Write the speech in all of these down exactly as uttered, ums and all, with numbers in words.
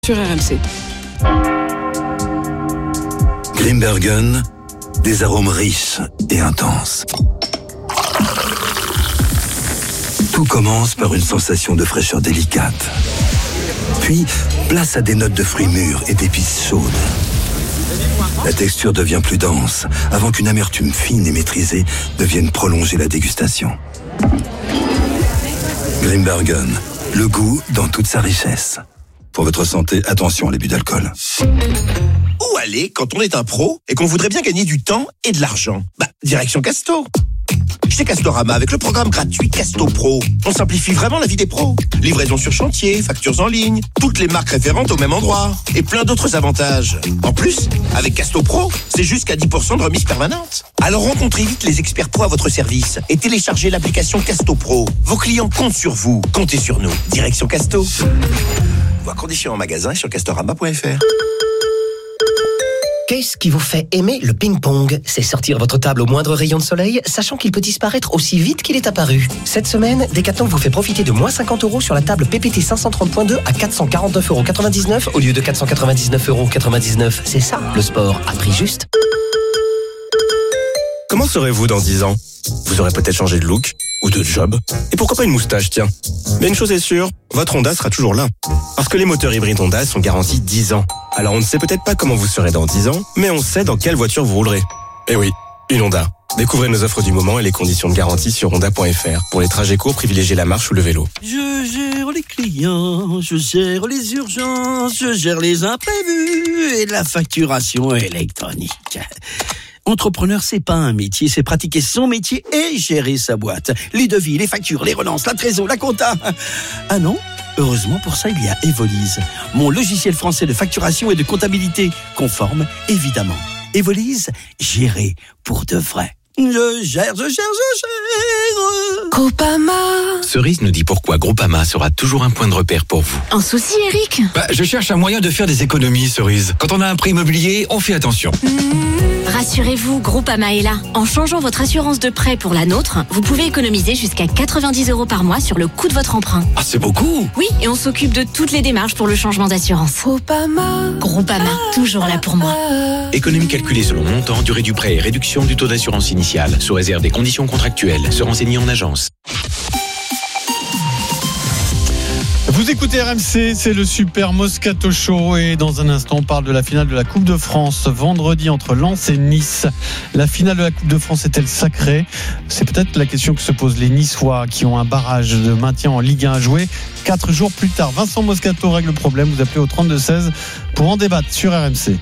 Sur R M C. Grimbergen, des arômes riches et intenses. Tout commence par une sensation de fraîcheur délicate. Puis, place à des notes de fruits mûrs et d'épices chaudes. La texture devient plus dense, avant qu'une amertume fine et maîtrisée ne vienne prolonger la dégustation. Grimbergen, le goût dans toute sa richesse. Pour votre santé, attention à l'abus d'alcool. Où aller quand on est un pro et qu'on voudrait bien gagner du temps et de l'argent? Bah, direction Casto. Chez Castorama, avec le programme gratuit Casto Pro, on simplifie vraiment la vie des pros. Livraison sur chantier, factures en ligne, toutes les marques référentes au même endroit et plein d'autres avantages. En plus, avec Casto Pro, c'est jusqu'à dix pour cent de remise permanente. Alors rencontrez vite les experts pro à votre service et téléchargez l'application Casto Pro. Vos clients comptent sur vous, comptez sur nous. Direction Casto. Voir conditions en magasin sur castorama point f r. Qu'est-ce qui vous fait aimer le ping-pong? C'est sortir votre table au moindre rayon de soleil, sachant qu'il peut disparaître aussi vite qu'il est apparu. Cette semaine, Decathlon vous fait profiter de moins cinquante euros sur la table P P T cinq cent trente point deux à quatre cent quarante-neuf euros quatre-vingt-dix-neuf au lieu de quatre cent quatre-vingt-dix-neuf euros quatre-vingt-dix-neuf. C'est ça, le sport à prix juste. Comment serez-vous dans dix ans? Vous aurez peut-être changé de look ou de job. Et pourquoi pas une moustache, tiens. Mais une chose est sûre, votre Honda sera toujours là. Parce que les moteurs hybrides Honda sont garantis dix ans. Alors on ne sait peut-être pas comment vous serez dans dix ans, mais on sait dans quelle voiture vous roulerez. Eh oui, une Honda. Découvrez nos offres du moment et les conditions de garantie sur honda point f r. Pour les trajets courts, privilégiez la marche ou le vélo. Je gère les clients, je gère les urgences, je gère les imprévus et la facturation électronique. Entrepreneur, c'est pas un métier, c'est pratiquer son métier et gérer sa boîte. Les devis, les factures, les relances, la trésor, la compta. Ah non? Heureusement, pour ça, il y a Evolise, mon logiciel français de facturation et de comptabilité, conforme, évidemment. Evolise, gérer pour de vrai. Je gère, je gère, je gère. Groupama. Cerise nous dit pourquoi Groupama sera toujours un point de repère pour vous. Un souci, Eric? Bah, je cherche un moyen de faire des économies, Cerise. Quand on a un prêt immobilier, on fait attention. Mmh. Rassurez-vous, Groupama est là. En changeant votre assurance de prêt pour la nôtre, vous pouvez économiser jusqu'à quatre-vingt-dix euros par mois sur le coût de votre emprunt. Ah, c'est beaucoup. Oui, et on s'occupe de toutes les démarches pour le changement d'assurance. Groupama. Groupama, toujours là pour moi. Économie calculée selon montant, durée du prêt et réduction du taux d'assurance initiale, sous réserve des conditions contractuelles. Se renseigner en agence. Vous écoutez R M C, c'est le Super Moscato Show et dans un instant on parle de la finale de la Coupe de France vendredi entre Lens et Nice. La finale de la Coupe de France est-elle sacrée? C'est peut-être la question que se posent les Niçois qui ont un barrage de maintien en Ligue un à jouer quatre jours plus tard. Vincent Moscato règle le problème, vous appelez au trente-deux seize pour en débattre sur R M C.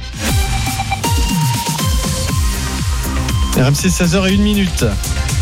R M C seize heures zéro un.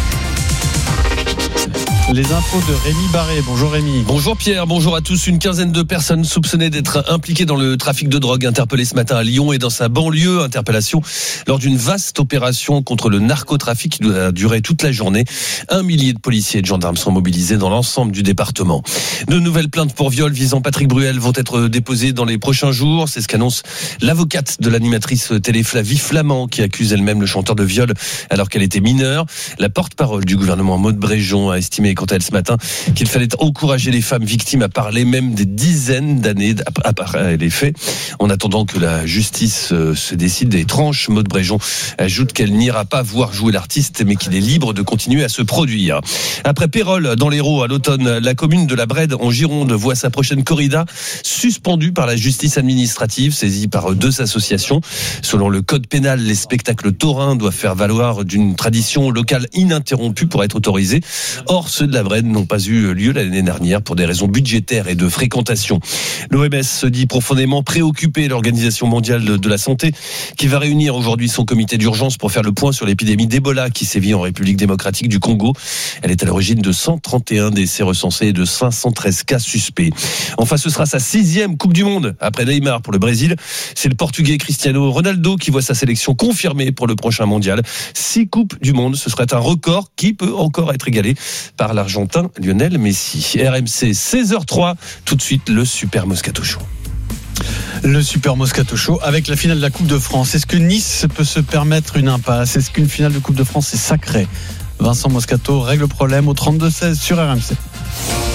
Les infos de Rémi Barré. Bonjour Rémi. Bonjour Pierre, bonjour à tous. Une quinzaine de personnes soupçonnées d'être impliquées dans le trafic de drogue interpellées ce matin à Lyon et dans sa banlieue. Interpellation lors d'une vaste opération contre le narcotrafic qui doit durer toute la journée. Un millier de policiers et de gendarmes sont mobilisés dans l'ensemble du département. De nouvelles plaintes pour viol visant Patrick Bruel vont être déposées dans les prochains jours. C'est ce qu'annonce l'avocate de l'animatrice télé Flavie Flamand qui accuse elle-même le chanteur de viol alors qu'elle était mineure. La porte-parole du gouvernement Maud Bréjon a estimé quant à elle ce matin qu'il fallait encourager les femmes victimes à parler même des dizaines d'années après les faits. En attendant que la justice se décide des tranches, Maud Bréjon ajoute qu'elle n'ira pas voir jouer l'artiste mais qu'il est libre de continuer à se produire. Après Pérols dans l'Hérault à l'automne, la commune de la Brède en Gironde voit sa prochaine corrida suspendue par la justice administrative saisie par deux associations. Selon le code pénal, les spectacles taurins doivent faire valoir d'une tradition locale ininterrompue pour être autorisés. Or, ceux de la Brède n'ont pas eu lieu l'année dernière pour des raisons budgétaires et de fréquentation. L'O M S se dit profondément préoccupée, l'Organisation mondiale de la santé, qui va réunir aujourd'hui son comité d'urgence pour faire le point sur l'épidémie d'Ebola qui sévit en République démocratique du Congo. Elle est à l'origine de cent trente et un décès recensés et de cinq cent treize cas suspects. Enfin, ce sera sa sixième Coupe du Monde après Neymar pour le Brésil. C'est le Portugais Cristiano Ronaldo qui voit sa sélection confirmée pour le prochain mondial. Six Coupes du Monde, ce serait un record qui peut encore être égalé par l'Argentin Lionel Messi. R M C seize heures zéro trois, tout de suite le Super Moscato Show. Le Super Moscato Show avec la finale de la Coupe de France. Est-ce que Nice peut se permettre une impasse? Est-ce qu'une finale de Coupe de France est sacrée? Vincent Moscato règle le problème au trente-deux seize sur R M C. R M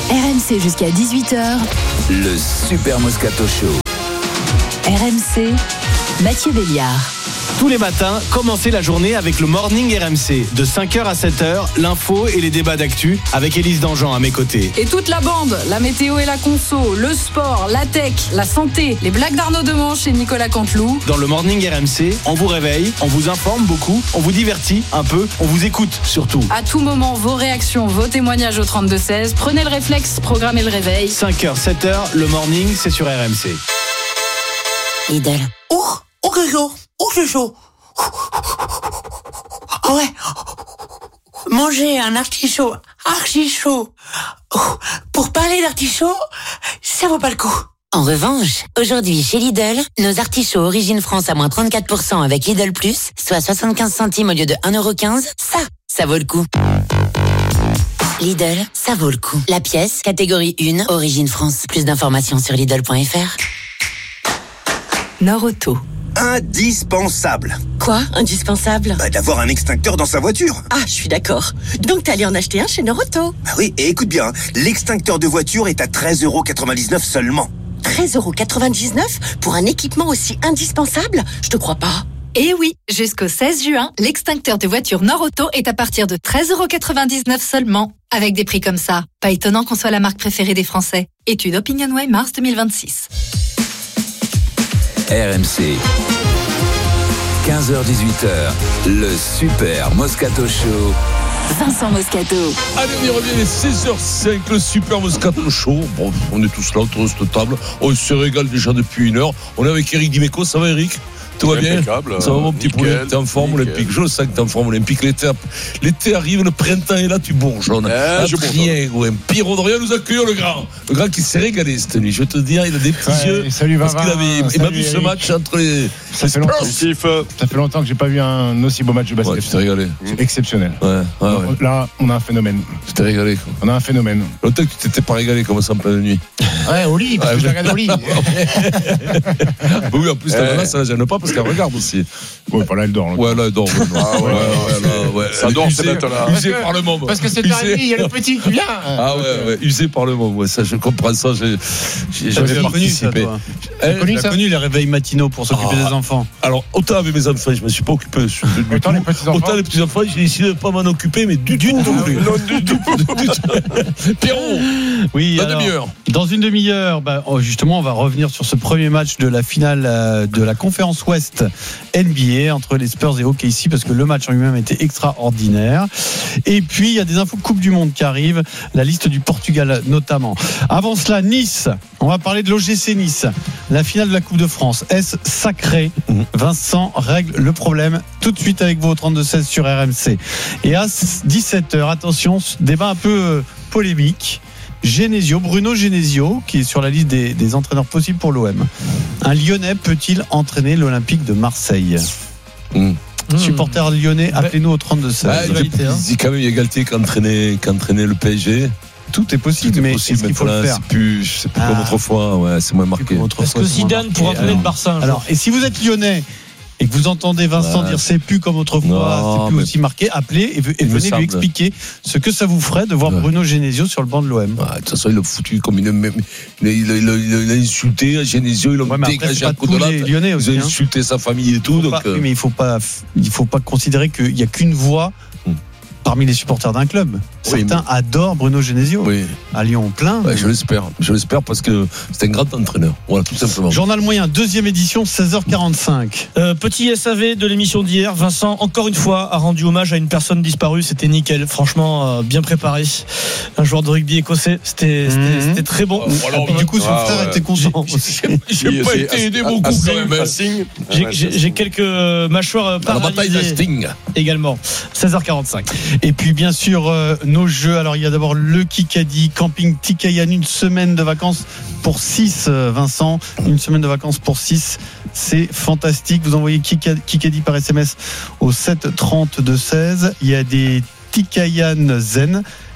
C jusqu'à dix-huit heures. Le Super Moscato Show. R M C, Mathieu Béliard. Tous les matins, commencez la journée avec le Morning R M C. De cinq heures à sept heures, l'info et les débats d'actu avec Élise Dangean à mes côtés. Et toute la bande, la météo et la conso, le sport, la tech, la santé, les blagues d'Arnaud Demanche et Nicolas Canteloup. Dans le Morning R M C, on vous réveille, on vous informe beaucoup, on vous divertit un peu, on vous écoute surtout. À tout moment, vos réactions, vos témoignages au trente-deux seize. Prenez le réflexe, programmez le réveil. cinq heures, sept heures, le Morning, c'est sur R M C. Lidl. Oh, oh c'est chaud, oh c'est chaud. Ah ouais. Manger un artichaut archi chaud. Pour parler d'artichaut, ça vaut pas le coup. En revanche, aujourd'hui chez Lidl, nos artichauts Origine France à moins trente-quatre pour cent avec Lidl Plus, soit soixante-quinze centimes au lieu de un euro quinze, ça, ça vaut le coup. Lidl, ça vaut le coup. La pièce, catégorie un, Origine France. Plus d'informations sur Lidl point F R. Norauto. Indispensable. Quoi, indispensable? Bah, d'avoir un extincteur dans sa voiture. Ah, je suis d'accord. Donc t'es allé en acheter un chez Norauto. Bah oui, et écoute bien, l'extincteur de voiture est à treize euros quatre-vingt-dix-neuf seulement. treize euros quatre-vingt-dix-neuf pour un équipement aussi indispensable? Je te crois pas. Et oui, jusqu'au seize juin, l'extincteur de voiture Norauto est à partir de treize euros quatre-vingt-dix-neuf seulement. Avec des prix comme ça, pas étonnant qu'on soit la marque préférée des Français. Étude OpinionWay mars deux mille vingt-six. R M C. quinze heures dix-huit heures, le Super Moscato Show. Vincent Moscato. Allez, on y revient, il est seize heures cinq, le Super Moscato Show. Bon, on est tous là autour de cette table. On se régale déjà depuis une heure. On est avec Eric Dimeco. Ça va, Eric? Tout va bien? Impeccable. Ça va, mon petit poulet? T'es en forme nickel. Olympique. Je le sens que t'es en forme olympique. L'été, l'été arrive, le printemps est là, tu bourgeonnes. Eh, je rien, ouais. Pierrot Dorian nous accueille, le grand. Le grand qui s'est régalé cette nuit. Je vais te dire, il a des petits ouais, yeux. Salut, parce Vava, qu'il avait, il m'a vu ce match entre les. Ça fait, longtemps, ça fait longtemps que j'ai pas vu un aussi beau match de basket. Ouais, tu t'es régalé. C'est exceptionnel. Ouais, ouais, ouais. Là, on a un phénomène. Tu t'es régalé. Quoi. On a un phénomène. Longtemps que tu t'étais pas régalé comme ça en pleine nuit. Ouais, au lit, parce ouais, que je regarde au lit. Oui, en plus, ta nana, ça la gêne pas parce qu'elle regarde aussi. Ouais, pas là, elle dort. Là. Ouais, là, elle dort. Ah ouais, ouais, ouais, ouais. Ça dort, c'est bête là. Usé par le môme. Parce que c'est arrivé, il y a le petit qui vient. Ah ouais, ouais, usé par le môme. Ouais, ça, je comprends ça. J'ai, j'ai, j'avais participé. J'ai connu, connu les réveils matinaux pour s'occuper ah. des enfants. Alors, autant avec mes enfants, je me suis pas occupé. Du autant, tout. Les petits enfants. Autant les petits enfants, j'ai décidé de pas m'en occuper, mais du, du tout. Non, du tout. Pierrot. Oui, dans alors, une demi-heure. Dans une demi-heure, bah, oh, justement, on va revenir sur ce premier match de la finale euh, de la conférence Ouest N B A entre les Spurs et O K C, parce que le match en lui-même était extraordinaire. Et puis, il y a des infos Coupe du Monde qui arrivent, la liste du Portugal notamment. Avant cela, Nice. On va parler de l'O G C Nice. La finale de la Coupe de France. Est-ce sacré? Vincent règle le problème tout de suite avec vous au trente-deux seize sur R M C. Et à dix-sept heures, attention, débat un peu polémique. Genesio, Bruno Genesio, qui est sur la liste des, des entraîneurs possibles pour l'O M. Un Lyonnais peut-il entraîner l'Olympique de Marseille? mmh. Mmh. Supporters lyonnais, appelez-nous au trente-deux seize. Ah, il dit quand même il y a égalité qu'entraîner, qu'entraîner le P S G. Tout est possible, Tout est mais possible, est-ce qu'il faut là, le faire? C'est plus, c'est plus ah. comme autrefois, ouais, c'est moins marqué. Est-ce que Zidane pourra entraîner le Barça? Alors, et si vous êtes lyonnais et que vous entendez Vincent ouais. dire c'est plus comme autrefois, non, c'est plus aussi marqué, appelez et, et venez lui expliquer ce que ça vous ferait de voir ouais. Bruno Genesio sur le banc de l'O M. Ouais, de toute façon, il l'a foutu comme une. Il a, il a, il a, il a insulté Genesio, il a ouais, dégagé un coup de latte. Il a insulté hein. sa famille et tout. Donc, pas, euh... oui, mais il ne faut pas, il faut pas considérer qu'il n'y a qu'une voix. Hum. Parmi les supporters d'un club. Certains oui, mais... adorent Bruno Genesio. Oui. À Lyon, plein. Ouais, je l'espère. Je l'espère parce que c'est un grand entraîneur. Voilà, tout simplement. Journal moyen, deuxième édition, seize heures quarante-cinq. Euh, petit S A V de l'émission d'hier. Vincent, encore une fois, a rendu hommage à une personne disparue. C'était nickel. Franchement, euh, bien préparé. Un joueur de rugby écossais. C'était, c'était, mm-hmm. c'était très bon. Oh, alors, du coup, son ah, frère ouais. était content. J'ai, j'ai, j'ai pas été aidé beaucoup quand même. J'ai, j'ai, j'ai quelques mâchoires paralysées. La bataille d'Hastings. Également. seize heures quarante-cinq. Et puis bien sûr euh, nos jeux, alors il y a d'abord le Kikadi, Camping Tikayan, une semaine de vacances pour six, euh, Vincent, une semaine de vacances pour six, c'est fantastique. Vous envoyez Kikadi par S M S au sept trente-deux seize. Il y a des Tikayan Zen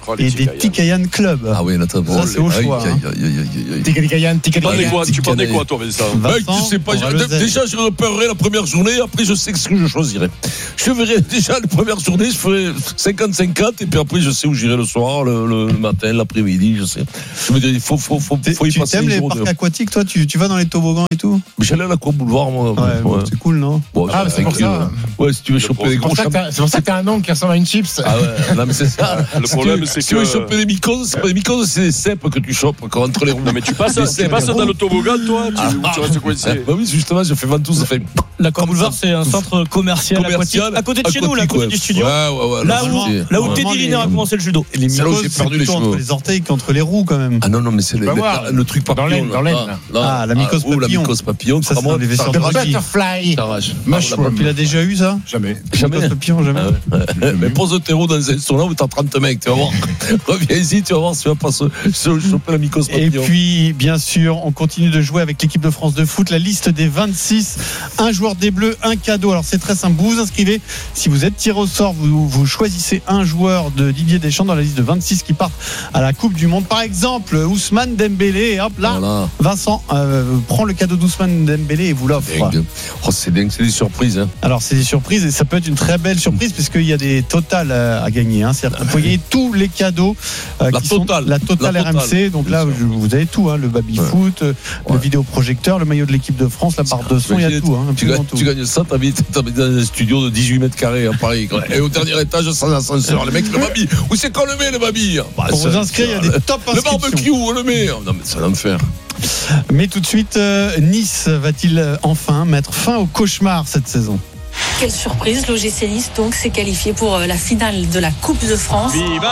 oh, et des Tikayan Club. Ah oui, là, ça, c'est au choix. Tikayan, Tikayan. Tu parlais quoi, toi, Vincent? Mec, tu sais pas, déjà, je repérerai la première journée, après, je sais ce que je choisirai. Je verrai déjà la première journée, je ferai cinquante cinquante, et puis après, je sais où j'irai le soir, le, le matin, l'après-midi, je sais. Je me dis, il faut, faut, faut, faut y tu passer. Tu aimes les parcs aquatiques, toi? Tu, tu vas dans les toboggans et tout? Mais j'allais à l'Aqua Boulevard, moi. Ouais, ouais. Bon, c'est cool, non? Bon, ah, c'est pour ça. Ouais, si tu veux choper les gros champions. C'est pour ça que t'as un oncle qui ressemble à une chips. Ah ouais, non, mais c'est ça. Le problème, c'est que. Si tu veux choper des mycoses, c'est pas des mycoses, c'est des cèpes que tu chopes entre les roues. Non, mais tu passes, tu passes dans le toboggan, toi, tu, ah, tu restes coincé. Bah oui, justement, je fais Ventouse, ça fait. L'Aqua Boulevard, c'est un centre commercial, commercial aquatique, à côté de chez nous, là, à côté du studio. Ouais, ouais, ouais. Là où, là où Teddy Riner a commencé le judo. Et les mycoses, c'est plutôt entre les orteils qu'entre les roues, quand même. Ah non, non, mais c'est le truc papillon. Dans l'aine, Ah, la mycose papillon. La mycose papillon, ça, c'est dans les vaisseaux de rugby. Butterfly. Mushroom. Tu l'as déjà eu, ça? Jamais. Jamais. Mycose papillon, jamais. Mais pose tes roues dans un son là où t'as trente mecs, tu vas voir. Reviens ici, tu vas voir si tu vas pas se choper la mycose papillon. Et puis, bien sûr, on continue de jouer avec l'équipe de France de foot. La liste des vingt-six. Un joueur des Bleus, un cadeau. Alors, c'est très simple. Vous vous inscrivez. Si vous êtes tiré au sort, vous, vous choisissez un joueur de Didier Deschamps dans la liste de vingt-six qui partent à la Coupe du Monde. Par exemple, Ousmane Dembélé. Et hop là, voilà. Vincent euh, prend le cadeau d'Ousmane Dembélé et vous l'offre. Oh, c'est dingue, c'est des surprises. Hein. Alors, c'est des surprises et ça peut être une très belle surprise puisqu'il y a des totales à gagner. Hein. C'est-à-dire que vous voyez tous les cadeaux euh, la, qui totale. sont, la totale la totale R M C. Donc là, vous avez tout. Hein, le baby-foot, ouais. le vidéoprojecteur, le maillot de l'équipe de France, la barre de son, il y a tout. Hein, tu, gagnes, tout. tu gagnes ça, t'habites, t'habites dans un studio de dix-huit mètres carrés à Paris. Quoi. Et au dernier étage, sans ascenseur. Les mecs, le baby. Où c'est qu'on le met, le baby? bah, Pour vous inscrire, il y a des top inscriptions. Le barbecue, on le met. Non, mais c'est l'enfer. Mais tout de suite, euh, Nice va-t-il enfin mettre fin au cauchemar cette saison? Quelle surprise, l'O G C Nice donc s'est qualifié pour la finale de la Coupe de France. Viva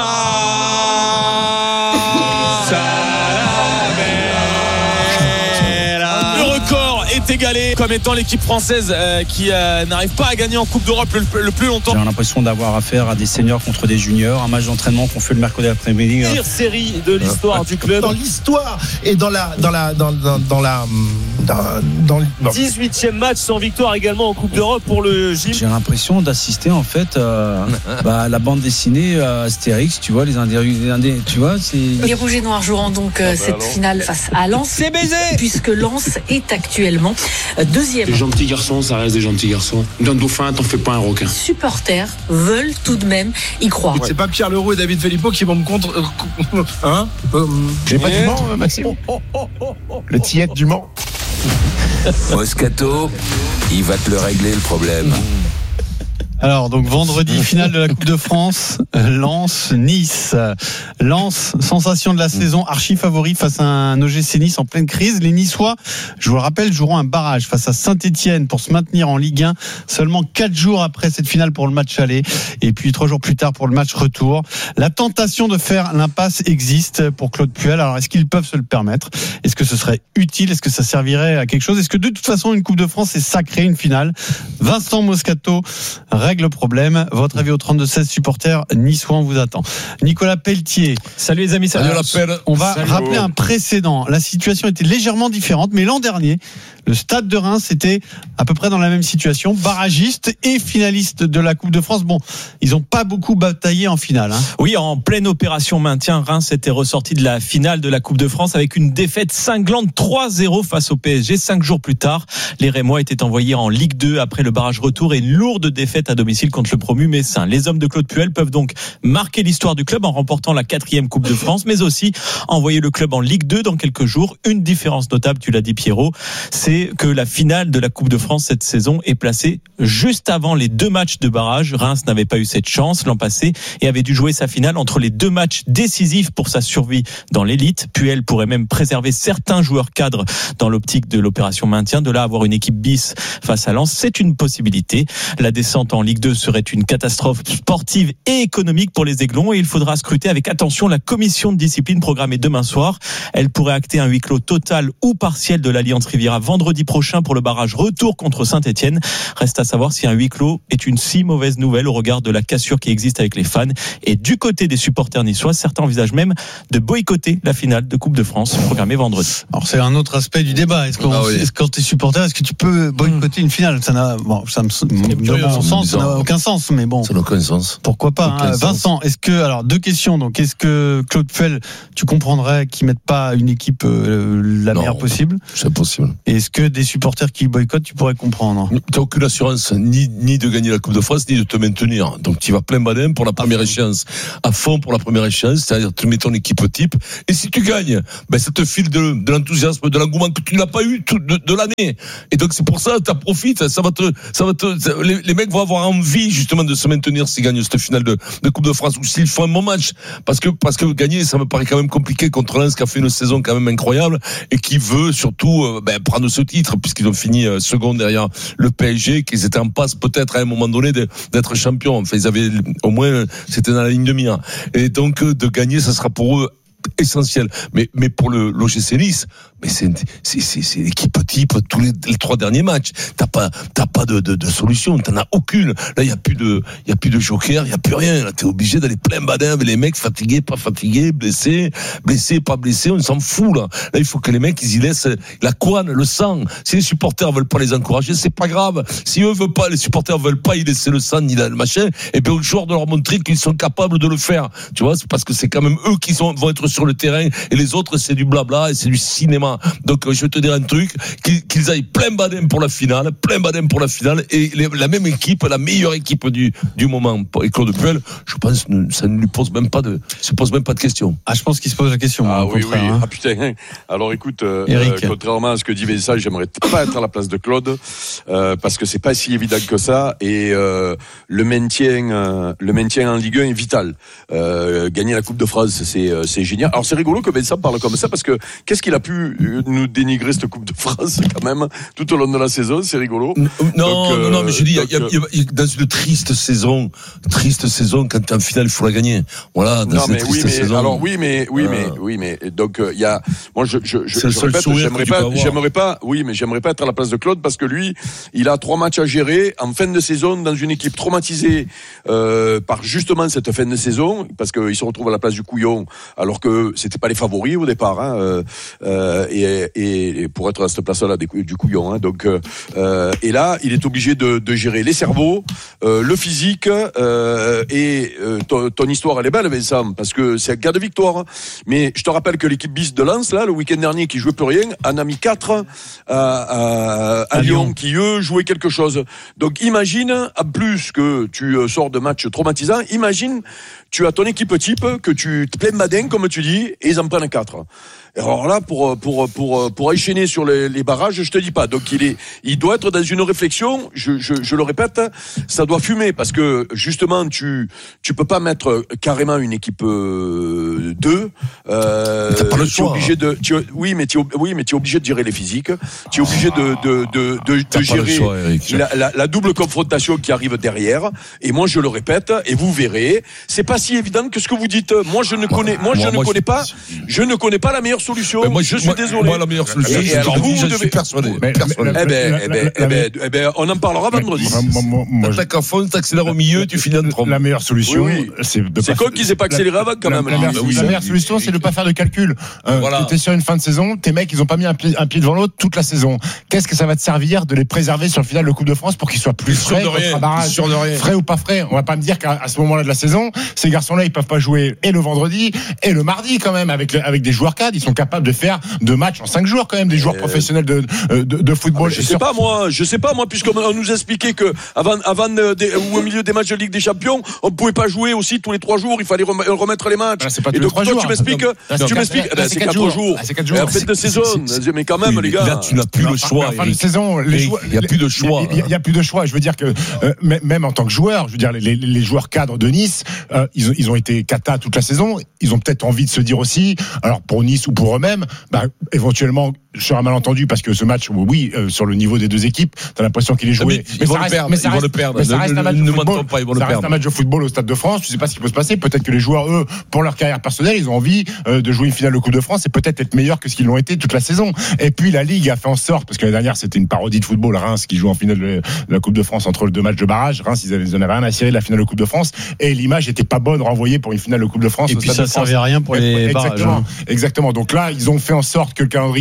est égalé comme étant l'équipe française euh, qui euh, n'arrive pas à gagner en Coupe d'Europe le, le plus longtemps. J'ai l'impression d'avoir affaire à des seniors contre des juniors, un match d'entraînement qu'on fait le mercredi après-midi. Pire série de l'histoire du club. Dans l'histoire et dans la dans la dans, dans, dans la dans, dans dix-huitième match sans victoire également en Coupe d'Europe pour le Gym. J'ai l'impression d'assister en fait euh, bah, à la bande dessinée euh, Astérix, tu vois les Indés, les Indés, tu vois, c'est les Rouges et Noirs joueront donc euh, ah bah cette alors. finale face à Lens. C'est baisé puisque Lens est actuellement deuxième. Les gentils garçons, ça reste des gentils garçons. D'un dauphin, t'en fais pas un requin. Les supporters veulent tout de même y croire. C'est pas Pierre Leroux et David Filippo qui vont me contre. Hein euh, J'ai pas du Mans, Maxime. Oh, oh, oh, oh, le Tillette du Mans. Moscato, il va te le régler le problème. Alors, donc vendredi, finale de la Coupe de France, Lens, Nice. Lens, sensation de la saison, archi favori face à un O G C Nice en pleine crise. Les Niçois, je vous le rappelle, joueront un barrage face à Saint-Etienne pour se maintenir en Ligue un seulement quatre jours après cette finale pour le match aller et puis trois jours plus tard pour le match retour. La tentation de faire l'impasse existe pour Claude Puel. Alors, est-ce qu'ils peuvent se le permettre? Est-ce que ce serait utile? Est-ce que ça servirait à quelque chose? Est-ce que de toute façon, une Coupe de France, c'est sacré, une finale? Vincent Moscato règle le problème. Votre avis au trente-deux seize supporters niçois, on vous attend. Nicolas Pelletier. Salut les amis, salut. salut on va salut rappeler un précédent. La situation était légèrement différente, mais l'an dernier, le Stade de Reims était à peu près dans la même situation, barragiste et finaliste de la Coupe de France. Bon, ils n'ont pas beaucoup bataillé en finale. Hein. Oui, en pleine opération maintien, Reims était ressorti de la finale de la Coupe de France avec une défaite cinglante trois zéro face au P S G. Cinq jours plus tard, les Rémois étaient envoyés en Ligue deux après le barrage retour et une lourde défaite à domicile contre le promu Messin. Les hommes de Claude Puel peuvent donc marquer l'histoire du club en remportant la quatrième Coupe de France, mais aussi envoyer le club en Ligue deux dans quelques jours. Une différence notable, tu l'as dit Pierrot, c'est que la finale de la Coupe de France cette saison est placée juste avant les deux matchs de barrage. Reims n'avait pas eu cette chance l'an passé et avait dû jouer sa finale entre les deux matchs décisifs pour sa survie dans l'élite. Puel pourrait même préserver certains joueurs cadres dans l'optique de l'opération maintien. De là avoir une équipe bis face à Lens, c'est une possibilité. La descente en Ligue deux serait une catastrophe sportive et économique pour les Aiglons et il faudra scruter avec attention la commission de discipline programmée demain soir. Elle pourrait acter un huis clos total ou partiel de l'Alliance Riviera vendredi prochain pour le barrage retour contre Saint-Etienne. Reste à savoir si un huis clos est une si mauvaise nouvelle au regard de la cassure qui existe avec les fans. Et du côté des supporters niçois, certains envisagent même de boycotter la finale de Coupe de France programmée vendredi. Alors c'est un autre aspect du débat. Est-ce, qu'on, ah oui. est-ce que quand tu es supporter, est-ce que tu peux boycotter mmh. une finale? Ça n'a, bon, ça me, me demande son sens. ça n'a aucun sens, mais bon. Ça n'a aucun sens. Pourquoi pas, hein. Vincent, est-ce que, alors, deux questions. Donc, est-ce que Claude Puel, tu comprendrais qu'il ne mette pas une équipe euh, la non, meilleure possible? C'est impossible. Et est-ce que des supporters qui boycottent, tu pourrais comprendre? Tu n'as aucune assurance, ni, ni de gagner la Coupe de France, ni de te maintenir. Donc, tu vas plein badin pour la première échéance. À fond pour la première échéance, c'est-à-dire tu mets ton équipe type. Et si tu gagnes, ben, ça te file de, de l'enthousiasme, de l'engouement que tu n'as pas eu tout, de, de l'année. Et donc, c'est pour ça, tu profites. Ça va te, ça va te, les, les mecs vont avoir envie, justement, de se maintenir s'ils gagnent cette finale de, de Coupe de France ou s'ils font un bon match. Parce que, parce que gagner, ça me paraît quand même compliqué contre Lens qui a fait une saison quand même incroyable et qui veut surtout, euh, ben, prendre ce titre puisqu'ils ont fini euh, second derrière le P S G, qu'ils étaient en passe peut-être à un moment donné de, d'être champions. Enfin, ils avaient, au moins, c'était dans la ligne de mire. Et donc, de gagner, ça sera pour eux essentiel. Mais, mais pour le l'O G C Nice, mais c'est, c'est, c'est, c'est l'équipe type tous les, les trois derniers matchs. T'as pas, t'as pas de, de, de solution. T'en as aucune. Là, il y a plus de, il y a plus de joker, il y a plus rien. Là, t'es obligé d'aller plein badin avec les mecs fatigués, pas fatigués, blessés, blessés, pas blessés. On s'en fout, là. Là, il faut que les mecs, ils y laissent la couenne, le sang. Si les supporters veulent pas les encourager, c'est pas grave. Si eux veulent pas, les supporters veulent pas y laisser le sang, ni le machin, et bien, aux joueurs de leur montrer qu'ils sont capables de le faire. Tu vois, c'est parce que c'est quand même eux qui sont, vont être sur le terrain et les autres c'est du blabla et c'est du cinéma. Donc je vais te dire un truc, qu'ils, qu'ils aillent plein badin pour la finale, plein badin pour la finale et les, la même équipe, la meilleure équipe du du moment. Et Claude Puel, je pense ça ne lui pose même pas de se pose même pas de question. Ah, je pense qu'il se pose la question. Ah hein, oui oui. Hein. Ah putain. Alors écoute, euh, euh, contrairement à ce que dit Vincent, j'aimerais pas être à la place de Claude euh, parce que c'est pas si évident que ça et euh, le maintien euh, le maintien en Ligue un est vital. Euh, gagner la Coupe de France, c'est euh, c'est génial. Alors c'est rigolo que Vincent parle comme ça parce que qu'est-ce qu'il a pu nous dénigrer cette Coupe de France quand même tout au long de la saison, c'est rigolo. Non, donc, euh, non, non, mais je dis, il y a, donc, y a, y a, dans une triste saison, triste saison, quand t'es en finale, il faut la gagner. Voilà, dans non, une mais triste oui, mais, saison. alors oui, mais oui, euh, mais oui, mais donc il euh, y a, moi je je je, c'est je répète, j'aimerais pas, j'aimerais j'aimerais pas, oui, mais j'aimerais pas être à la place de Claude parce que lui, il a trois matchs à gérer en fin de saison dans une équipe traumatisée euh, par justement cette fin de saison parce qu'il se retrouve à la place du couillon alors que c'était pas les favoris au départ, hein, euh, euh, et, et, et pour être à cette place-là du couillon, hein, donc euh, et là, il est obligé de, de gérer les cerveaux, euh, le physique euh, et euh, ton, ton histoire elle est belle, Vincent, parce que c'est un cas de victoire. Hein. Mais je te rappelle que l'équipe bis de Lens là, le week-end dernier, qui jouait plus rien, en a mis quatre à, à, à, à Lyon, Lyon, qui eux jouaient quelque chose. Donc imagine, en plus que tu sors de matchs traumatisants, imagine tu as ton équipe type que tu te plains badin comme tu dis et ils en prennent quatre. Alors là, pour pour pour pour enchaîner sur les, les barrages, je te dis pas. Donc il est, il doit être dans une réflexion. Je je je le répète, ça doit fumer parce que justement tu tu peux pas mettre carrément une équipe euh, deux. Euh, T'as pas le choix. Tu es obligé de. Tu, oui, mais tu oui, mais tu es obligé de gérer les physiques. Tu es obligé de de de de, de gérer choix, la, la la double confrontation qui arrive derrière. Et moi je le répète et vous verrez, c'est pas si évident que ce que vous dites. Moi je ne connais, moi, moi je moi, ne moi, connais je... pas, je ne connais pas la meilleure solution. Mais moi, je suis moi, désolé. Moi, la meilleure solution, et, et alors, vous, je devez... suis persuadé. Mais, persuadé. Eh ben, eh ben, eh ben, eh ben, on en parlera vendredi. T'attaques à fond, t'accélères au milieu, tu finis en trompe. La meilleure solution, oui, oui. c'est de C'est con qu'ils aient pas accéléré avant, quand même. La, la, la, oui, la meilleure solution, c'est de pas faire de calcul. Euh, voilà. T'es sur une fin de saison, tes mecs, ils ont pas mis un pied, un pied devant l'autre toute la saison. Qu'est-ce que ça va te servir de les préserver sur le final de Coupe de France pour qu'ils soient plus frais, sûr de rien. Frais ou pas frais? On va pas me dire qu'à ce moment-là de la saison, ces garçons-là, ils peuvent pas jouer et le vendredi et le mardi quand même avec avec des joueurs cadres. Ils sont capables de faire deux matchs en cinq jours quand même, des joueurs euh... professionnels de, de, de football. Ah, je sais sur... pas moi, je sais pas moi, puisqu'on nous expliquait que avant, avant de, ou au milieu des matchs de Ligue des Champions, on pouvait pas jouer aussi tous les trois jours. Il fallait remettre les matchs. Là, c'est pas et donc toi, jours, tu m'expliques, là, tu m'expliques, là, là, c'est quatre jours. jours. Là, c'est quatre jours. En fait de saison, mais quand même, les gars. Là, tu n'as plus le choix. En fin de saison, il y a plus de choix. Il y a plus de choix. Je veux dire que même en tant que joueur, je veux dire les les joueurs cadres de Nice, ils ont ils ont été cata toute la saison. Ils ont peut-être envie de se dire aussi, alors pour Nice ou pour eux-mêmes, bah, éventuellement sur un malentendu parce que ce match, oui, euh, sur le niveau des deux équipes, t'as l'impression qu'il est joué. Mais, mais ils vont le perdre. Mais ça reste, le perdre. Mais ça reste un match de football. Pas, ils vont le ça perdre. reste un match de football au Stade de France. Tu sais pas ce qui peut se passer. Peut-être que les joueurs, eux, pour leur carrière personnelle, ils ont envie euh, de jouer une finale de Coupe de France et peut-être être meilleurs que ce qu'ils l'ont été toute la saison. Et puis la Ligue a fait en sorte, parce que l'année dernière c'était une parodie de football, Reims qui joue en finale de la Coupe de France entre les deux matchs de barrage. Reims, ils avaient, ils en avaient rien à cirer de la finale de Coupe de France et l'image était pas bonne renvoyée pour une finale de Coupe de France. Et puis ça servait à rien pour les barrages. Exactement. Exactement. Donc là, ils ont fait en sorte que le calendrier Nice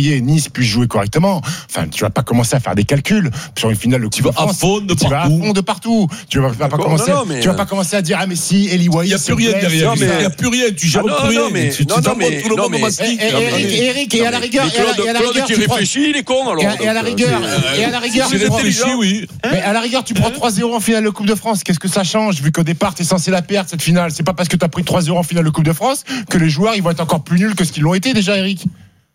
Nice puisse jouer correctement. Enfin, tu vas pas commencer à faire des calculs sur une finale de Coupe de France. À fond de tu partout. vas à fond de partout. Tu vas pas commencer. Non, non, mais tu vas pas commencer à dire ah mais si Eli Wahi. Il y a plus rien derrière. Il y a plus rien. Tu gères plus rien. Mais tu t'envoies tout le monde au mastic. Eric et à la rigueur, et à la rigueur, qui réfléchit, il est con alors. Et à la rigueur, et à la rigueur, tu réfléchis, oui. Mais à la rigueur, tu prends trois zéro en finale de Coupe de France. Qu'est-ce que ça change vu qu'au départ t'es censé la perdre cette finale. C'est pas parce que t'as pris trois zéro en finale de Coupe de France que les joueurs ils vont être encore plus nuls que ce qu'ils l'ont été déjà, Eric.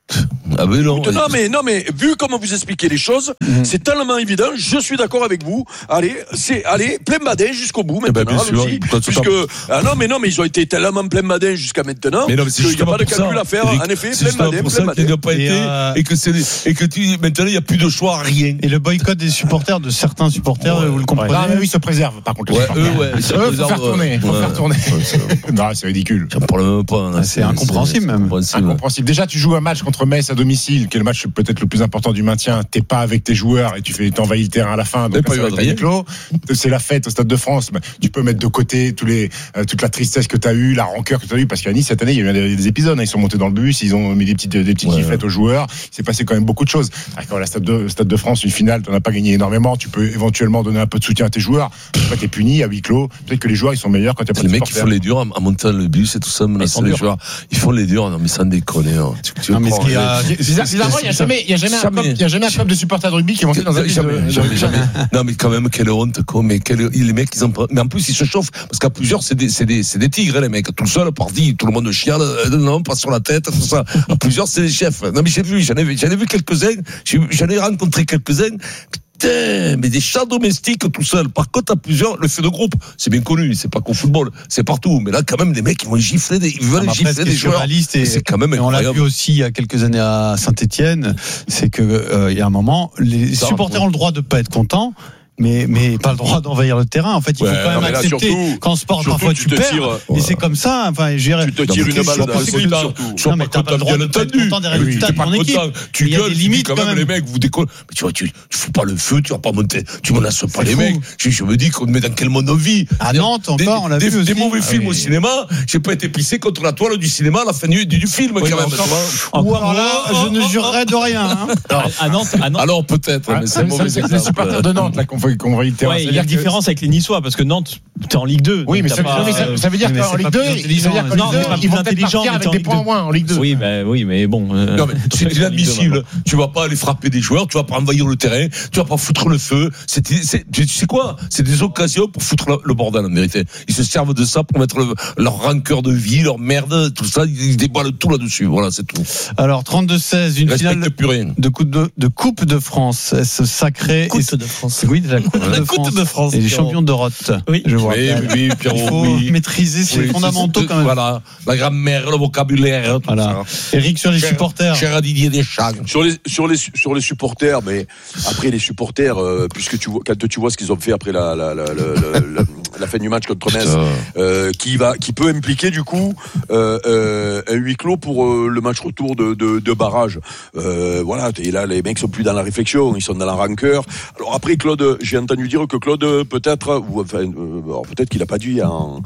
Ah mais non. Non mais non mais vu comment vous expliquez les choses, mmh. c'est tellement évident. Je suis d'accord avec vous. Allez, c'est allez plein badin jusqu'au bout maintenant. Eh ben, aussi, puisque ah non mais non mais ils ont été tellement plein badin jusqu'à maintenant. Mais non mais c'est qu'il n'y a pas de calcul ça, à faire. Eric, en effet, plein badin, plein badin. N'a pas et, été euh... et que c'est et que tu maintenant il y a plus de choix, rien. Et le boycott des supporters de certains supporters, ouais, vous le comprenez. Ah mais oui, ils se préservent par contre. Ouais, eux ouais, ils faut faire tourner, faut faire tourner. Non, c'est ridicule. J'en parle même pas. C'est incompréhensible même. Incompréhensible. Déjà, tu joues un match contre Metz à domicile. Qui est le match peut-être le plus important du maintien, t'es pas avec tes joueurs et tu fais t'envahis le terrain à la fin, donc c'est la fête au Stade de France. Tu peux mettre de côté tous les, euh, toute la tristesse que t'as eu, la rancœur que t'as eu, parce qu'à Nice cette année il y a eu des épisodes, hein, ils sont montés dans le bus, ils ont mis des petites des petites ouais. giflettes aux joueurs, il s'est passé quand même beaucoup de choses. Quand la Stade de, Stade de France, une finale, t'en as pas gagné énormément, tu peux éventuellement donner un peu de soutien à tes joueurs. Après t'es puni à huis clos, peut-être que les joueurs ils sont meilleurs quand t'as pas de les mecs qui font les durs à monter dans le bus et tout ça, menacer les joueurs, ils font les durs, non mais ça ne déconne. Non mais ce qu'il y a, bizarrement il y a jamais il y a jamais un club, il y a jamais un club de supporters de rugby qui vont dans un jamais, jamais, jamais. Non mais quand même quelle honte quoi, mais quel, les mecs ils en mais en plus ils se chauffent parce qu'à plusieurs c'est des c'est des c'est des tigres les mecs, tout seul parti, tout le monde chiale, non pas sur la tête tout ça. À plusieurs c'est des chefs. Non mais j'ai vu, j'en ai vu, j'en ai vu quelques-uns, j'en ai rencontré quelques-uns. Putain, mais des chats domestiques tout seul. Par contre, à plusieurs, le feu de groupe, c'est bien connu, c'est pas qu'au football, c'est partout. Mais là, quand même, les mecs, ils vont gifler des, ils veulent ah, gifler des joueurs. Et, c'est quand même incroyable. On l'a vu aussi il y a quelques années à Saint-Etienne, c'est que, euh, il y a un moment, les ça, supporters ouais. ont le droit de pas être contents. Mais, mais pas le droit d'envahir le terrain. En fait, il faut ouais, quand même accepter surtout, qu'en sport, parfois tu, tu perds. Tires, et ouais. c'est comme ça. Enfin, je dirais. Tu te tires une balle dans le cul, surtout. Non, mais t'as pas le droit de être content des résultats de ton équipe. Tu gueules, tu dis quand même les mecs, vous décollez. Mais tu vois, tu, tu fous pas le feu, tu vas pas monter, tu menaces pas les mecs. Je, je me dis qu'on met dans quel monde on vit. À Nantes, encore, on l'a vu. Des mauvais films au cinéma. J'ai pas été pissé contre la toile du cinéma à la fin du film, quand même. Ou alors là, je ne jurerai de rien. À Nantes, alors peut-être, mais c'est mauvais exemple. Les supporters de Nantes, là, qu'on voit le terrain. Il y a une différence avec les Niçois parce que Nantes, t'es en Ligue deux. Oui, mais ça, pas, ça, ça veut dire qu'en Ligue deux, ils vont peut-être partir avec des points en moins en Ligue deux. Oui, bah, oui, mais bon. Euh, non, mais c'est inadmissible. Tu vas pas aller frapper des joueurs, tu vas pas envahir le terrain, tu vas pas foutre le feu. C'est, c'est, tu sais quoi? C'est des occasions pour foutre le, le bordel, en vérité. Ils se servent de ça pour mettre le, leur rancœur de vie, leur merde, tout ça. Ils dévoilent tout là-dessus. Voilà, c'est tout. Alors, trente-deux seize, une finale de coupe de, de Coupe de France. Ce sacré. Coupe de France. Oui, de la Coupe de France. De France. Et les champions d'Europe. Oui, je vois. Oui, oui, Pierrot, il faut oui. maîtriser ces oui, fondamentaux quand même. Voilà, la grammaire, le vocabulaire. Voilà. Eric, sur les cher, supporters. Cher à Didier Deschamps. Sur les sur les sur les supporters, mais après les supporters, euh, puisque tu vois, quand tu vois ce qu'ils ont fait après la la la, la, la, la, la fin du match contre Metz, euh, qui va qui peut impliquer du coup euh, euh, un huis clos pour euh, le match retour de de, de barrage. Euh, voilà. Et là, les mecs sont plus dans la réflexion, ils sont dans la rancœur. Alors après, Claude, j'ai entendu dire que Claude peut-être, ou enfin, euh, alors peut-être qu'il a pas dit en,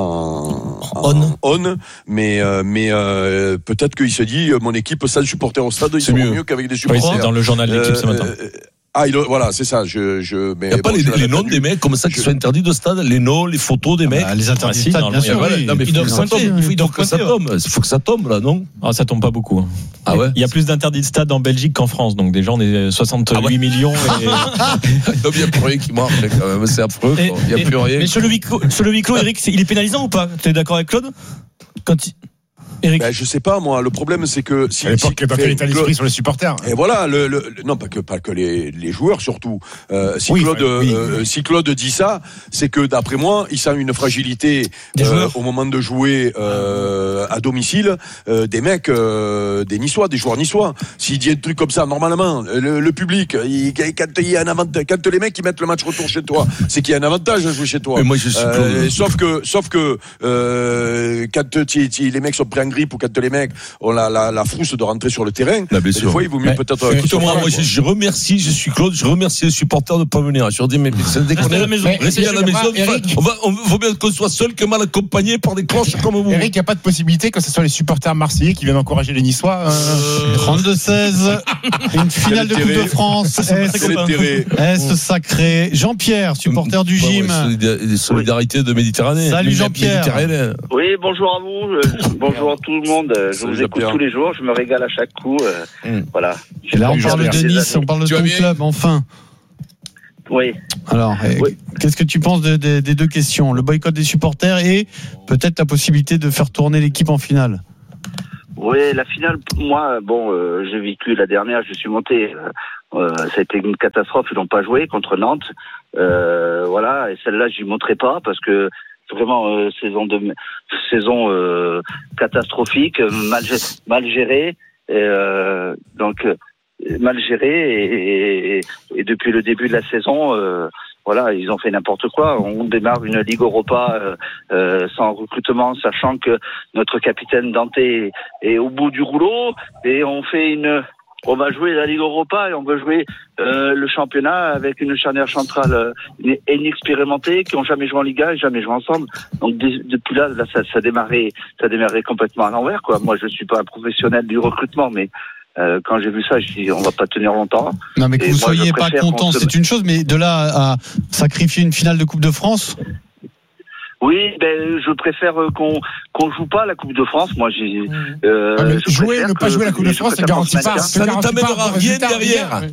en, en on, mais euh, mais euh, peut-être qu'il se dit mon équipe sans supporters au stade, ils sont mieux, mieux qu'avec des supporters. Oui, c'est dans le journal de l'équipe euh, ce matin. Euh, Ah, il, voilà, c'est ça. Je, je. Mais il n'y a bon, pas les, les noms des mecs comme ça qui je... sont interdits de stade, les noms, les photos des mecs. Ah, les interdits de stade, bien sûr. Oui. Non, mais il faut que ça tombe. Il faut que ça tombe. Il faut que ça tombe là, non? Ah, ça tombe pas beaucoup. Ah ouais. Il y a plus d'interdits de stade en Belgique qu'en France, donc déjà on est soixante-huit ah ouais. millions. Et... il n'y a plus rien qui marche quand même. C'est affreux. Il n'y a et, plus rien. Mais sur le huis clos, sur le huis clos, Eric, il est pénalisant ou pas? Tu es d'accord avec Claude? Quand il... Eric. Ben, je sais pas moi. Le problème c'est que si, à l'époque si, dans quel état d'esprit sur les supporters. Et voilà le, le, le non pas que pas que les, les joueurs surtout. Euh, si oui, Claude oui. euh, si Claude dit ça, c'est que d'après moi il sent une fragilité euh, au moment de jouer euh, à domicile euh, des mecs euh, des Niçois, des joueurs niçois. S'il dit un truc comme ça normalement, le, le public, il, quand il y a un avantage, quand les mecs ils mettent le match retour chez toi, c'est qu'il y a un avantage à jouer chez toi. Mais moi je suis euh, sauf que sauf que euh, quand t- t- les mecs sont pris en grippe ou quand les mecs ont la, la, la frousse de rentrer sur le terrain, des fois, il vaut mieux ouais. peut-être. Écoute-moi, moi, je, je remercie, je suis Claude, je remercie les supporters de ne pas venir. Je leur dis, mais c'est déconné. Restez à la maison. Restez à la maison. On va, on vaut bien qu'on soit seul que mal accompagné par des cloches comme vous. Eric, il n'y a pas de possibilité que ce soit les supporters marseillais qui viennent encourager les Niçois. Euh... trente-deux seize, une finale de Coupe de France. Est-ce sacré? Jean-Pierre, supporter du gym. Solidarité de Méditerranée. Salut Jean-Pierre. Oui, bonjour à vous. Bonjour à tout le monde. Je Salut vous écoute Jean-Pierre. Tous les jours. Je me régale à chaque coup. Mmh. Voilà. Et là, on parle de Nice, on parle de ton club, enfin. Oui. Alors, oui. Qu'est-ce que tu penses de, de, des deux questions? Le boycott des supporters et peut-être la possibilité de faire tourner l'équipe en finale? Oui, la finale, moi, bon, euh, j'ai vécu la dernière, je suis monté. Euh, ça a été une catastrophe, ils n'ont pas joué contre Nantes. Euh, voilà, et celle-là, je n'y monterai pas parce que vraiment euh, saison de saison euh, catastrophique, mal mal gérée, et, euh, donc mal gérée et, et, et depuis le début de la saison, euh, voilà, ils ont fait n'importe quoi. On démarre une Ligue Europa euh, euh, sans recrutement, sachant que notre capitaine Dante est, est au bout du rouleau, et on fait une on va jouer la Ligue Europa et on va jouer euh, le championnat avec une charnière centrale euh, inexpérimentée qui ont jamais joué en Liga et jamais joué ensemble. Donc d- depuis là, là ça, ça démarrait, ça démarrait complètement à l'envers, quoi. Moi, je suis pas un professionnel du recrutement, mais euh, quand j'ai vu ça, je dis on va pas tenir longtemps. Non, mais que et vous moi, soyez pas content, se... c'est une chose, mais de là à sacrifier une finale de Coupe de France. Oui, ben je préfère qu'on qu'on joue pas la Coupe de France. Moi, j'ai euh, ah, jouer, ne pas jouer la Coupe de France, ça garantit pas. Ça ne t'amènera rien derrière.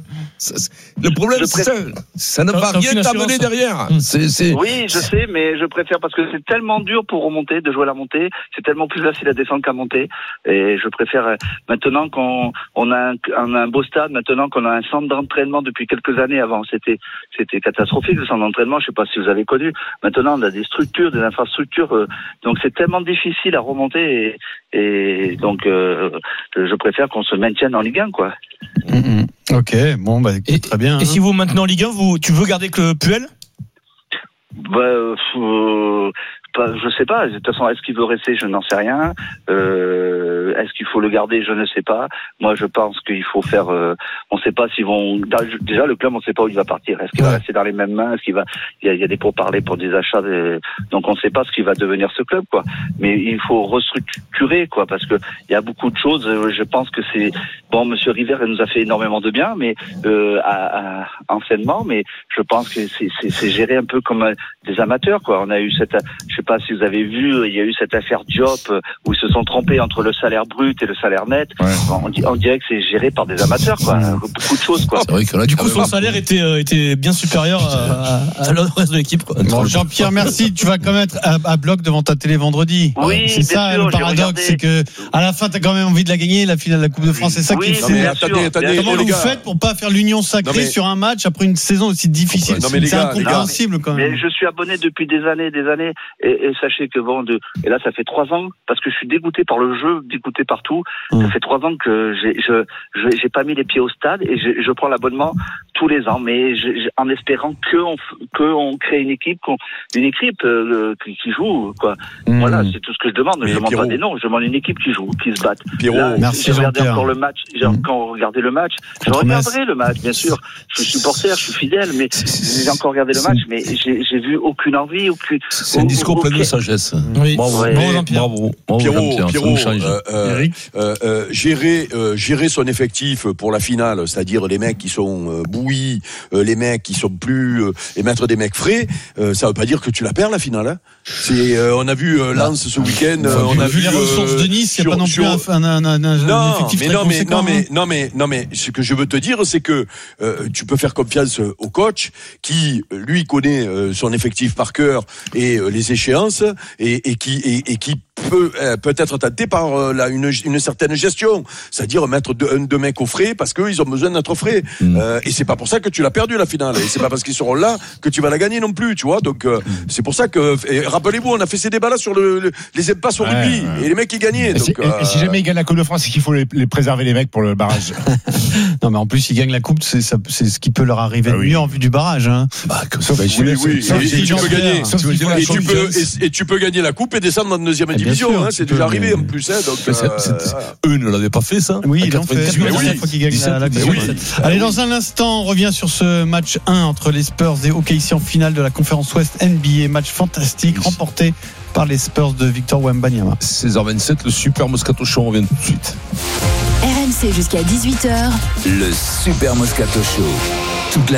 Le problème, c'est ça. Ça ne va rien t'amener derrière. C'est, c'est... Oui, je sais, mais je préfère parce que c'est tellement dur pour remonter, de jouer la montée. C'est tellement plus facile à descendre qu'à monter. Et je préfère maintenant qu'on on a un, on a un beau stade, maintenant qu'on a un centre d'entraînement depuis quelques années. Avant, c'était c'était catastrophique le centre d'entraînement. Je sais pas si vous avez connu. Maintenant, on a des structures, des infrastructures. Euh, donc c'est tellement difficile à remonter et, et donc euh, je préfère qu'on se maintienne en Ligue un, quoi. Mmh, ok, bon bah et, très bien. Et hein. si vous maintenant en Ligue un, vous tu veux garder que Puel? Bah, euh, pas, je sais pas. De toute façon, est-ce qu'il veut rester? Je n'en sais rien. Euh, est-ce qu'il faut le garder? Je ne sais pas. Moi, je pense qu'il faut faire. Euh, on ne sait pas s'ils vont. Déjà, le club, on ne sait pas où il va partir. Est-ce qu'il ouais. va rester dans les mêmes mains? Est-ce qu'il va? Il y a, il y a des pourparlers pour des achats. Des... Donc, on ne sait pas ce qui va devenir ce club, quoi. Mais il faut restructurer, quoi, parce que il y a beaucoup de choses. Je pense que c'est bon. Monsieur River, il nous a fait énormément de bien, mais euh, à, à, anciennement. Mais je pense que c'est, c'est, c'est géré un peu comme des amateurs, quoi. On a eu cette. Je sais pas si vous avez vu, il y a eu cette affaire Diop où ils se sont trompés entre le salaire brut et le salaire net. Ouais. On, on dirait que c'est géré par des amateurs, quoi. Beaucoup de choses, quoi. C'est vrai que là, du coup, son salaire était, euh, était bien supérieur à, à, à le reste de l'équipe, quoi. Bon, Jean-Pierre, merci. Tu vas quand même être à, à bloc devant ta télé vendredi. Oui, c'est ça sûr, le paradoxe, c'est que à la fin, t'as quand même envie de la gagner, la finale de la Coupe de France. C'est ça oui, qui est fou. Attendez, attendez, comment vous faites pour pas faire l'union sacrée mais... sur un match après une saison aussi difficile? Non, mais c'est gars, incompréhensible, quand même. Mais je suis abonné depuis des années, des années, et, et sachez que bon, de, et là, ça fait trois ans, parce que je suis dégoûté par le jeu, dégoûté partout. Mmh. Ça fait trois ans que j'ai, je, je, j'ai pas mis les pieds au stade et je, je prends l'abonnement tous les ans, mais je, je, en espérant que on, que on crée une équipe, qu'on, une équipe euh, qui, qui joue, quoi. Mmh. Voilà, c'est tout ce que je demande. Mais je demande Pierrot. Pas des noms, je demande une équipe qui joue, qui se batte. Pierrot, là, merci j'ai regardé Jean-Pierre. encore le match. J'ai mmh. encore regardé le match. Je regarderai le match, bien sûr. Je suis supporter, je suis fidèle, mais j'ai encore regardé le match, mais j'ai, j'ai vu aucune envie, aucune. C'est un discours plein de sagesse. Oui. Bravo, ouais. bravo, bravo, bravo, Pierrot, Jean-Pierre, Pierrot, ça nous change. Euh, euh, euh, euh, gérer, euh, gérer son effectif pour la finale, c'est-à-dire les mecs qui sont euh, bouillis, euh, les mecs qui sont plus, euh, et mettre des mecs frais, euh, ça veut pas dire que tu la perds la finale. Hein. C'est, euh, on a vu euh, Lens ce week-end. Euh, on a vu les ressources de Nice. Il n'y a pas non plus un, un, un, un, un non, effectif mais très non, mais conséquent. non, mais non, mais non, mais ce que je veux te dire, c'est que euh, tu peux faire confiance au coach qui, lui, connaît euh, son effectif par cœur et euh, les échéances et, et qui et, et qui peut euh, peut-être tenté par euh, là, une, une certaine gestion, c'est-à-dire mettre deux, un, deux mecs au frais parce qu'ils ont besoin d'être frais. Mmh. Euh, et c'est pas pour ça que tu l'as perdu la finale. Et c'est pas parce qu'ils seront là que tu vas la gagner non plus, tu vois. Donc euh, mmh. c'est pour ça que. Et rappelez-vous, on a fait ces débats-là sur le, le, les impasses au ouais, rugby ouais. et les mecs qui gagnaient. Et, donc, si, euh... et si jamais ils gagnent la Coupe de France, c'est qu'il faut les, les préserver les mecs pour le barrage. Non, mais en plus ils gagnent la Coupe, c'est, ça, c'est ce qui peut leur arriver ah, de oui. mieux en vue du barrage. Hein. Bah, sauf, bah, oui, oui. Sauf, si tu peux gagner. Sauf si tu peux, et, et tu peux gagner la coupe et descendre en deuxième division. sûr, hein, c'est peux, déjà mais... arrivé en plus. Hein, donc, c'est, c'est, euh, eux ne l'avaient pas fait ça. Oui, ils l'ont fait. C'est la oui, dernière fois qu'ils gagnent dix-sept, la, la coupe. oui. Allez, dans un instant, on revient sur ce match un entre les Spurs et O K C en finale de la conférence Ouest N B A. Match fantastique oui. remporté par les Spurs de Victor Wembanyama. seize heures vingt-sept, le Super Moscato Show revient tout de suite. R M C jusqu'à dix-huit heures. Le Super Moscato Show. Toute la